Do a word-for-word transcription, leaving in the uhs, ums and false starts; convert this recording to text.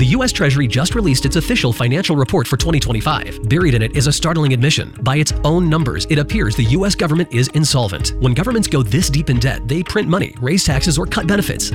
The U S Treasury just released its official financial report for twenty twenty-five. Buried in it is a startling admission. By its own numbers, it appears the U S government is insolvent. When governments go this deep in debt, they print money, raise taxes, or cut benefits.